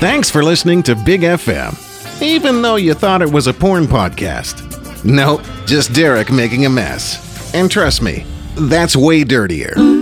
Thanks for listening to Big FM, even though you thought it was a porn podcast. Nope, just Derek making a mess. And trust me, that's way dirtier.